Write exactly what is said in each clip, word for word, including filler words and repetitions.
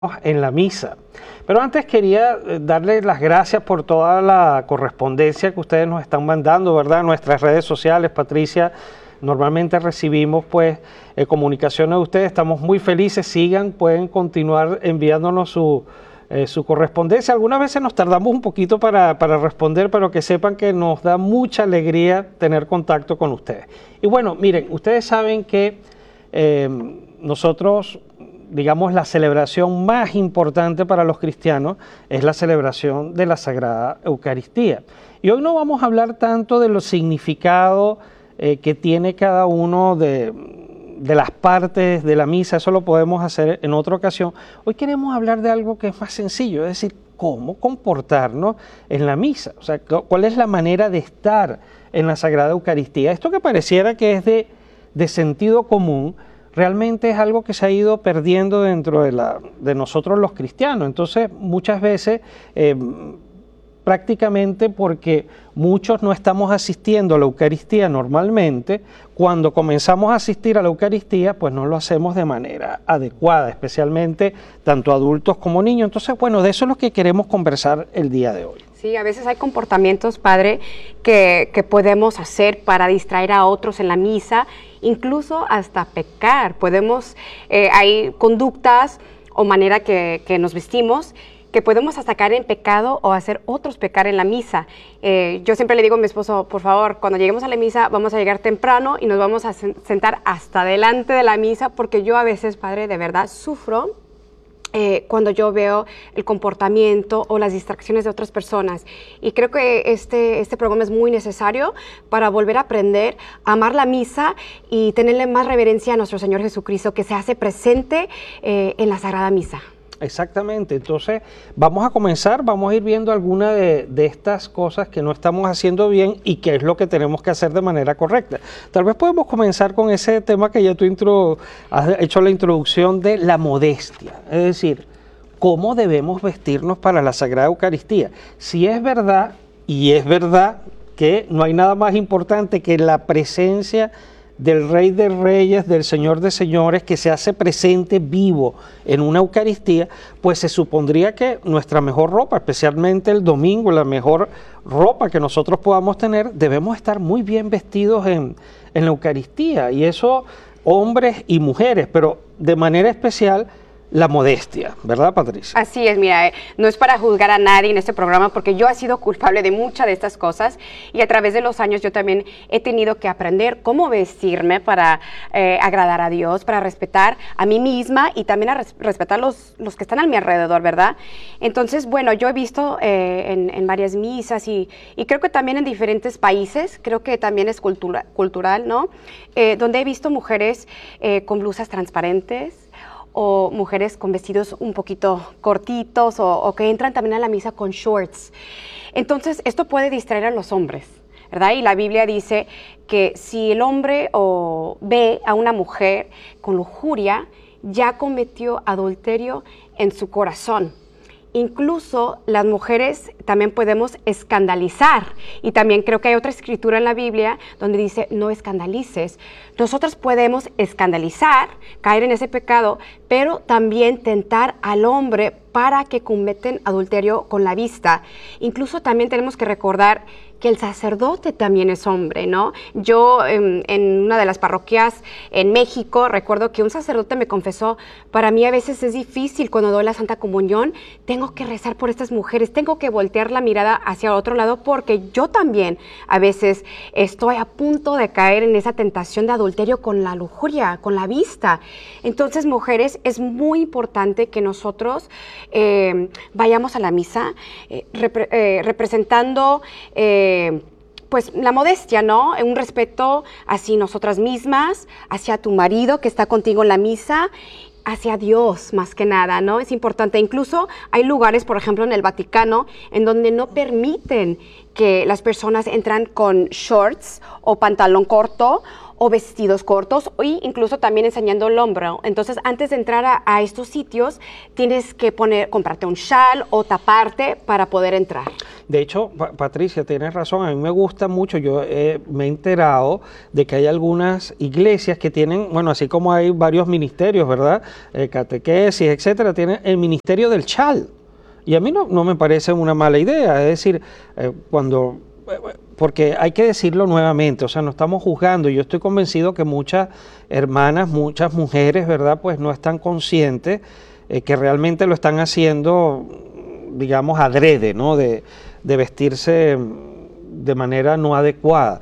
en la misa. Pero antes quería darles las gracias por toda la correspondencia que ustedes nos están mandando, ¿verdad? Nuestras redes sociales, Patricia, normalmente recibimos pues eh, comunicaciones de ustedes, estamos muy felices, sigan, pueden continuar enviándonos su, eh, su correspondencia. Algunas veces nos tardamos un poquito para, para responder, pero que sepan que nos da mucha alegría tener contacto con ustedes. Y bueno, miren, ustedes saben que eh, nosotros, digamos, la celebración más importante para los cristianos es la celebración de la Sagrada Eucaristía. Y hoy no vamos a hablar tanto de los significados eh, que tiene cada uno de, de las partes de la misa, eso lo podemos hacer en otra ocasión. Hoy queremos hablar de algo que es más sencillo, es decir, cómo comportarnos en la misa, o sea, cuál es la manera de estar en la Sagrada Eucaristía. Esto que pareciera que es de, de sentido común, realmente es algo que se ha ido perdiendo dentro de, la, de nosotros los cristianos. Entonces, muchas veces, eh, prácticamente porque muchos no estamos asistiendo a la Eucaristía normalmente, cuando comenzamos a asistir a la Eucaristía, pues no lo hacemos de manera adecuada, especialmente tanto adultos como niños. Entonces, bueno, de eso es lo que queremos conversar el día de hoy. Sí, a veces hay comportamientos, padre, que, que podemos hacer para distraer a otros en la misa, incluso hasta pecar. Podemos, eh, hay conductas o manera que, que nos vestimos que podemos hasta caer en pecado o hacer otros pecar en la misa. Eh, yo siempre le digo a mi esposo, por favor, cuando lleguemos a la misa vamos a llegar temprano y nos vamos a sentar hasta delante de la misa, porque yo a veces, padre, de verdad sufro Eh, cuando yo veo el comportamiento o las distracciones de otras personas. Y creo que este, este programa es muy necesario para volver a aprender a amar la misa y tenerle más reverencia a nuestro Señor Jesucristo, que se hace presente eh, en la Sagrada Misa. Exactamente, entonces vamos a comenzar, vamos a ir viendo algunas de, de estas cosas que no estamos haciendo bien y qué es lo que tenemos que hacer de manera correcta. Tal vez podemos comenzar con ese tema que ya tú intro, has hecho la introducción de la modestia, es decir, cómo debemos vestirnos para la Sagrada Eucaristía. Si es verdad, y es verdad que no hay nada más importante que la presencia del Rey de Reyes, del Señor de Señores, que se hace presente vivo en una Eucaristía, pues se supondría que nuestra mejor ropa, especialmente el domingo, la mejor ropa que nosotros podamos tener, debemos estar muy bien vestidos en, en la Eucaristía, y eso hombres y mujeres, pero de manera especial la modestia, ¿verdad, Patricia? Así es, mira, eh, no es para juzgar a nadie en este programa, porque yo he sido culpable de muchas de estas cosas, y a través de los años yo también he tenido que aprender cómo vestirme para eh, agradar a Dios, para respetar a mí misma y también a res respetar los, los que están a mi alrededor, ¿verdad? Entonces, bueno, yo he visto eh, en, en varias misas y, y creo que también en diferentes países, creo que también es cultura, cultural, ¿no? Eh, donde he visto mujeres eh, con blusas transparentes, o mujeres con vestidos un poquito cortitos, o, o que entran también a la misa con shorts. Entonces, esto puede distraer a los hombres, ¿verdad? Y la Biblia dice que si el hombre o ve a una mujer con lujuria, ya cometió adulterio en su corazón. Incluso las mujeres también podemos escandalizar, y también creo que hay otra escritura en la Biblia donde dice no escandalices. Nosotros podemos escandalizar, caer en ese pecado, pero también tentar al hombre para que cometen adulterio con la vista. Incluso también tenemos que recordar que el sacerdote también es hombre, ¿no? Yo en, en una de las parroquias en México recuerdo que un sacerdote me confesó, para mí a veces es difícil cuando doy la Santa Comunión, tengo que rezar por estas mujeres, tengo que voltear la mirada hacia otro lado, porque yo también a veces estoy a punto de caer en esa tentación de adulterio con la lujuria, con la vista. Entonces, mujeres, es muy importante que nosotros eh, vayamos a la misa eh, repre eh, representando eh, pues la modestia, ¿no? Un respeto hacia nosotras mismas, hacia tu marido que está contigo en la misa, hacia Dios más que nada, ¿no? Es importante. Incluso hay lugares, por ejemplo en el Vaticano, en donde no permiten que las personas entran con shorts o pantalón corto o vestidos cortos, e incluso también enseñando el hombro. Entonces, antes de entrar a, a estos sitios, tienes que poner, comprarte un chal o taparte para poder entrar. De hecho, pa Patricia, tienes razón, a mí me gusta mucho, yo eh, me he enterado de que hay algunas iglesias que tienen, bueno, así como hay varios ministerios, ¿verdad? Eh, catequesis, etcétera, tienen el ministerio del chal. Y a mí no, no me parece una mala idea, es decir, eh, cuando... porque hay que decirlo nuevamente, o sea, no estamos juzgando, yo estoy convencido que muchas hermanas, muchas mujeres, ¿verdad?, pues no están conscientes eh, que realmente lo están haciendo, digamos, adrede, ¿no?, de, de vestirse de manera no adecuada.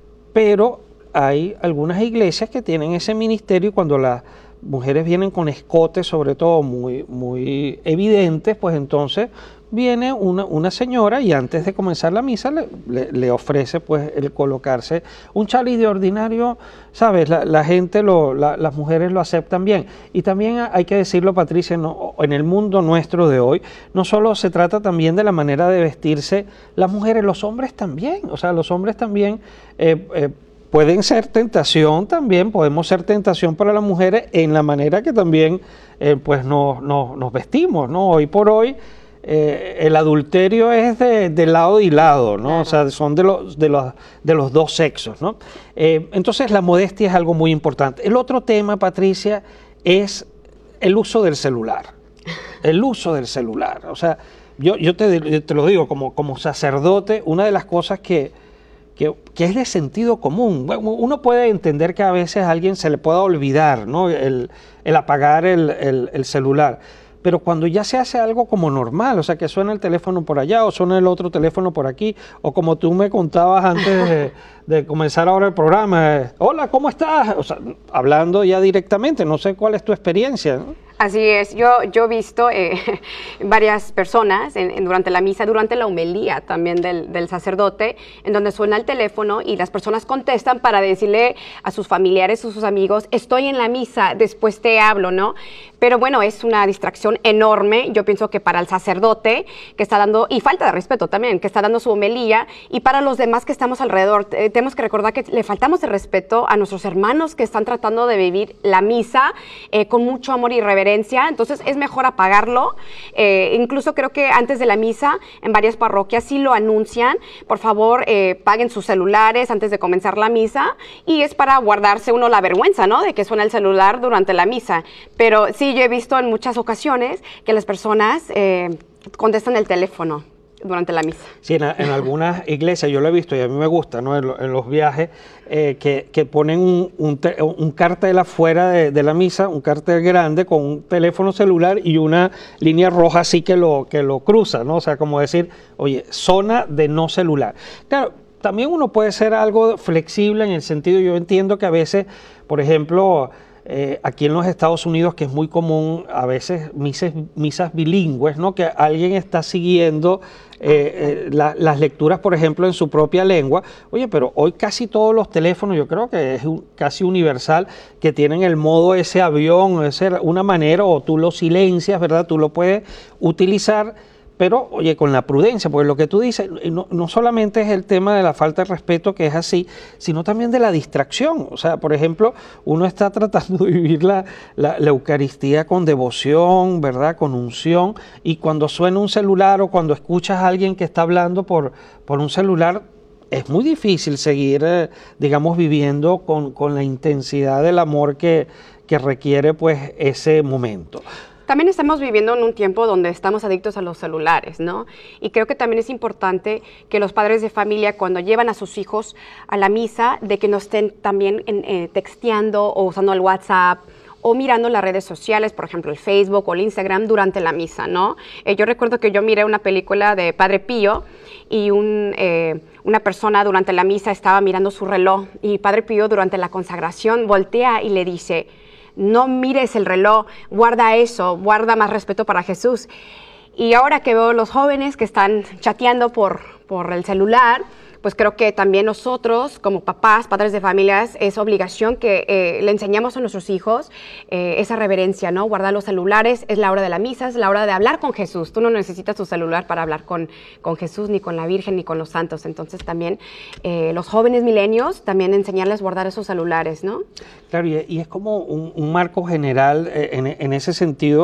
Pero hay algunas iglesias que tienen ese ministerio y cuando las mujeres vienen con escotes, sobre todo muy, muy evidentes, pues entonces viene una, una señora y antes de comenzar la misa le, le, le ofrece pues el colocarse un chal y de ordinario, ¿sabes? La, la gente, lo, la, las mujeres lo aceptan bien. Y también hay que decirlo, Patricia, no, en el mundo nuestro de hoy, no solo se trata también de la manera de vestirse las mujeres, los hombres también, o sea, los hombres también eh, eh, pueden ser tentación también, podemos ser tentación para las mujeres en la manera que también eh, pues nos, nos, nos vestimos, ¿no? Hoy por hoy eh, el adulterio es de, de lado y lado, ¿no? Claro. O sea, son de los, de los, de los dos sexos, ¿no? Eh, entonces la modestia es algo muy importante. El otro tema, Patricia, es el uso del celular. El uso del celular. O sea, yo, yo te, te lo digo como, como sacerdote, una de las cosas que Que, que es de sentido común. Bueno, uno puede entender que a veces a alguien se le pueda olvidar, ¿no?, el, el apagar el, el, el celular, pero cuando ya se hace algo como normal, o sea, que suena el teléfono por allá o suena el otro teléfono por aquí, o como tú me contabas antes de, de comenzar ahora el programa, eh, hola, ¿cómo estás? O sea, hablando ya directamente, no sé cuál es tu experiencia, ¿no? Así es, yo, yo he visto eh, varias personas en, en, durante la misa, durante la homilía también del, del sacerdote, en donde suena el teléfono y las personas contestan para decirle a sus familiares o sus amigos, estoy en la misa, después te hablo, ¿no? Pero bueno, es una distracción enorme, yo pienso que para el sacerdote que está dando, y falta de respeto también, que está dando su homilía, y para los demás que estamos alrededor, eh, tenemos que recordar que le faltamos de respeto a nuestros hermanos que están tratando de vivir la misa eh, con mucho amor y reverencia, entonces es mejor apagarlo. Eh, incluso creo que antes de la misa, en varias parroquias sí lo anuncian, por favor eh, paguen sus celulares antes de comenzar la misa, y es para guardarse uno la vergüenza, ¿no?, de que suena el celular durante la misa, pero sí, yo he visto en muchas ocasiones que las personas eh, contestan el teléfono durante la misa. Sí, en, en algunas iglesias yo lo he visto y a mí me gusta, ¿no?, en, lo, en los viajes, eh, que, que ponen un, un, te, un cartel afuera de, de la misa, un cartel grande con un teléfono celular y una línea roja así que lo, que lo cruza, ¿no? O sea, como decir, oye, zona de no celular. Claro, también uno puede ser algo flexible en el sentido, yo entiendo que a veces, por ejemplo, Eh, aquí en los Estados Unidos, que es muy común a veces misas, misas bilingües, ¿no?, que alguien está siguiendo eh, eh, la, las lecturas, por ejemplo, en su propia lengua. Oye, pero hoy casi todos los teléfonos, yo creo que es un, casi universal, que tienen el modo ese avión, ese, una manera, o tú lo silencias, ¿verdad? Tú lo puedes utilizar, pero, oye, con la prudencia, porque lo que tú dices, no, no solamente es el tema de la falta de respeto, que es así, sino también de la distracción. O sea, por ejemplo, uno está tratando de vivir la, la, la Eucaristía con devoción, ¿verdad?, con unción, y cuando suena un celular o cuando escuchas a alguien que está hablando por, por un celular, es muy difícil seguir, eh, digamos, viviendo con, con la intensidad del amor que, que requiere, pues, ese momento. También estamos viviendo en un tiempo donde estamos adictos a los celulares, ¿no? Y creo que también es importante que los padres de familia, cuando llevan a sus hijos a la misa, de que no estén también en, eh, texteando o usando el WhatsApp o mirando las redes sociales, por ejemplo, el Facebook o el Instagram durante la misa, ¿no? Eh, yo recuerdo que yo miré una película de Padre Pío y un, eh, una persona durante la misa estaba mirando su reloj y Padre Pío durante la consagración voltea y le dice, no mires el reloj, guarda eso, guarda más respeto para Jesús. Y ahora que veo los jóvenes que están chateando por, por el celular, pues creo que también nosotros, como papás, padres de familias, es obligación que eh, le enseñamos a nuestros hijos eh, esa reverencia, ¿no? Guardar los celulares, es la hora de la misa, es la hora de hablar con Jesús. Tú no necesitas tu celular para hablar con, con Jesús, ni con la Virgen, ni con los santos. Entonces también eh, los jóvenes milenios, también enseñarles a guardar esos celulares, ¿no? Claro, y, y es como un, un marco general eh, en, en ese sentido.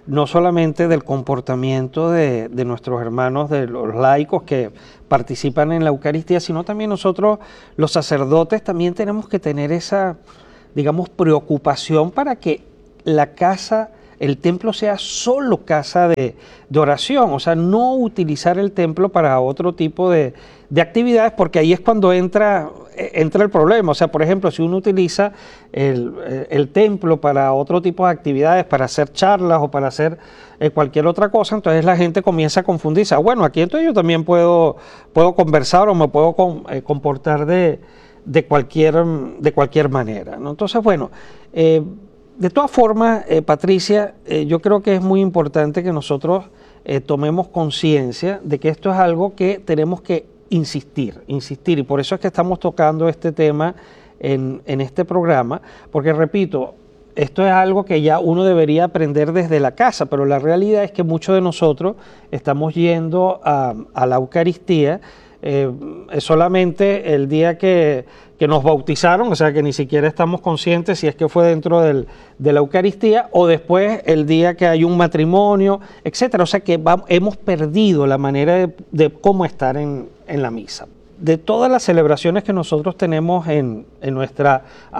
no solamente del comportamiento de, de nuestros hermanos, de los laicos que participan en la Eucaristía, sino también nosotros, los sacerdotes, también tenemos que tener esa, digamos, preocupación para que la casa, el templo sea solo casa de, de oración, o sea, no utilizar el templo para otro tipo de, de actividades, porque ahí es cuando entra, entra el problema. O sea, por ejemplo, si uno utiliza el, el templo para otro tipo de actividades, para hacer charlas o para hacer eh, cualquier otra cosa, entonces la gente comienza a confundirse. Ah, bueno, aquí entonces yo también puedo, puedo conversar o me puedo com, eh, comportar de, de, cualquier, de cualquier manera, ¿no? Entonces, bueno, eh, de todas formas, eh, Patricia, eh, yo creo que es muy importante que nosotros eh, tomemos conciencia de que esto es algo que tenemos que insistir, insistir, y por eso es que estamos tocando este tema en, en este programa, porque repito, esto es algo que ya uno debería aprender desde la casa, pero la realidad es que muchos de nosotros estamos yendo a, a la Eucaristía eh, solamente el día que, que nos bautizaron, o sea que ni siquiera estamos conscientes si es que fue dentro del, de la Eucaristía, o después el día que hay un matrimonio, etcétera. O sea que vamos, hemos perdido la manera de, de cómo estar en, en la misa. De todas las celebraciones que nosotros tenemos en, en nuestra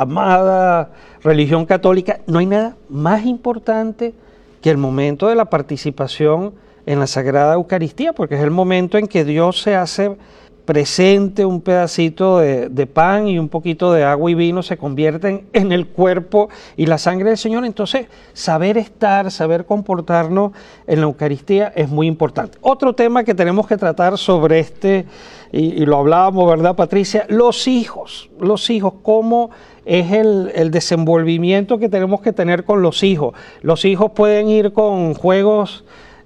amada religión católica, no hay nada más importante que el momento de la participación en la Sagrada Eucaristía, porque es el momento en que Dios se hace presente, un pedacito de, de pan y un poquito de agua y vino se convierten en el cuerpo y la sangre del Señor. Entonces, saber estar, saber comportarnos en la Eucaristía es muy importante. Otro tema que tenemos que tratar sobre este, y, y lo hablábamos, ¿verdad, Patricia? Los hijos, los hijos, cómo es el, el desenvolvimiento que tenemos que tener con los hijos. Los hijos pueden ir con juegos...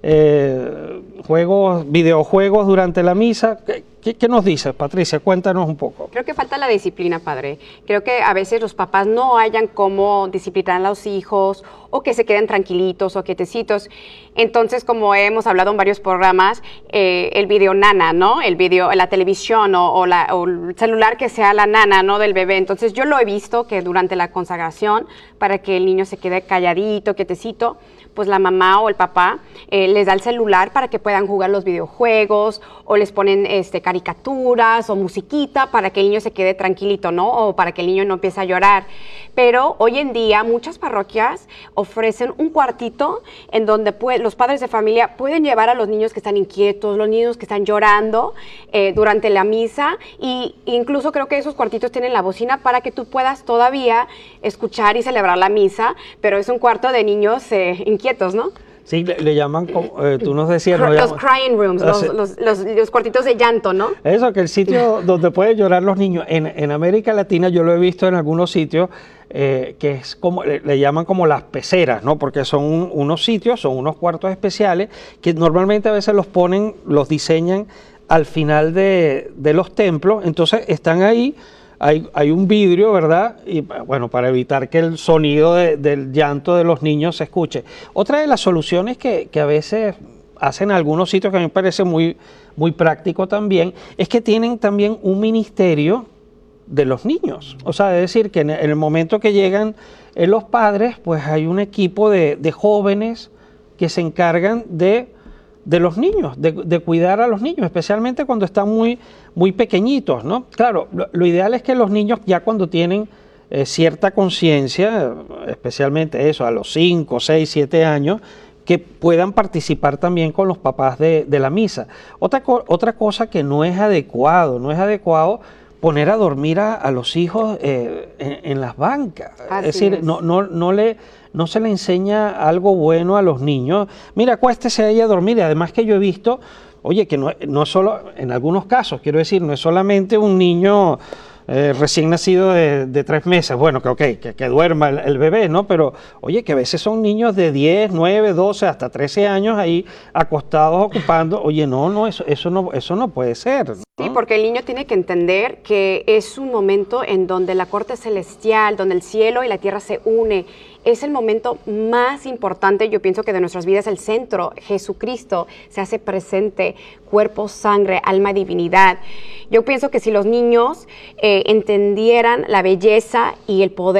Eh, juegos, videojuegos durante la misa. ¿Qué, qué, qué nos dices, Patricia? Cuéntanos un poco. Creo que falta la disciplina, padre. Creo que a veces los papás no hayan cómo disciplinar a los hijos o que se queden tranquilitos o quietecitos. Entonces, como hemos hablado en varios programas, eh, el video nana, ¿no? El video, la televisión o, o, la, o el celular que sea la nana, ¿no? Del bebé. Entonces, yo lo he visto que durante la consagración, para que el niño se quede calladito, quietecito, pues la mamá o el papá eh, les da el celular para que puedan jugar los videojuegos, o les ponen este, caricaturas o musiquita para que el niño se quede tranquilito, ¿no? O para que el niño no empiece a llorar. Pero hoy en día muchas parroquias ofrecen un cuartito en donde puede, los padres de familia pueden llevar a los niños que están inquietos, los niños que están llorando eh, durante la misa, y incluso creo que esos cuartitos tienen la bocina para que tú puedas todavía escuchar y celebrar la misa, pero es un cuarto de niños eh, inquietos, ¿no? Sí, le, le llaman, eh, tú nos decías... Los no llaman, crying rooms, los, los, los, los cuartitos de llanto, ¿no? Eso, que el sitio donde pueden llorar los niños. En, en América Latina yo lo he visto en algunos sitios, eh, que es como, le, le llaman como las peceras, ¿no? Porque son un, unos sitios, son unos cuartos especiales que normalmente a veces los ponen, los diseñan al final de, de los templos, entonces están ahí. Hay, hay un vidrio, ¿verdad? Y bueno, para evitar que el sonido de, del llanto de los niños se escuche. Otra de las soluciones que, que a veces hacen algunos sitios, que a mí me parece muy, muy práctico también, es que tienen también un ministerio de los niños. O sea, es decir, que en el momento que llegan eh, los padres, pues hay un equipo de, de jóvenes que se encargan de... de los niños, de, de cuidar a los niños, especialmente cuando están muy, muy pequeñitos, ¿no? Claro, lo, lo ideal es que los niños ya cuando tienen eh, cierta conciencia, especialmente eso, a los cinco, seis, siete años, que puedan participar también con los papás de, de la misa. Otra, co otra cosa que no es adecuado, no es adecuado poner a dormir a, a los hijos eh, en, en las bancas. Así es decir, es. no, no, no le... no se le enseña algo bueno a los niños. Mira, acuéstese ahí a dormir. Y además que yo he visto, oye, que no, no solo, en algunos casos, quiero decir, no es solamente un niño eh, recién nacido de, de tres meses, bueno, que ok, que, que duerma el, el bebé, ¿no? Pero, oye, que a veces son niños de diez, nueve, doce, hasta trece años ahí acostados, ocupando. Oye, no, no, eso, eso no, eso no puede ser, ¿no? Sí, porque el niño tiene que entender que es un momento en donde la corte celestial, donde el cielo y la tierra se unen. Es el momento más importante, yo pienso que de nuestras vidas, el centro. Jesucristo se hace presente, cuerpo, sangre, alma, divinidad. Yo pienso que si los niños eh, entendieran la belleza y el poder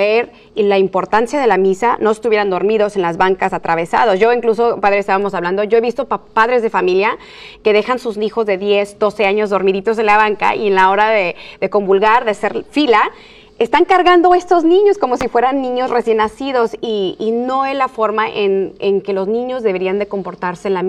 y la importancia de la misa, no estuvieran dormidos en las bancas atravesados. Yo incluso, padre, estábamos hablando, yo he visto pa padres de familia que dejan sus hijos de diez, doce años dormiditos en la banca y en la hora de, de convulgar, de hacer fila, están cargando a estos niños como si fueran niños recién nacidos y, y no es la forma en, en que los niños deberían de comportarse en la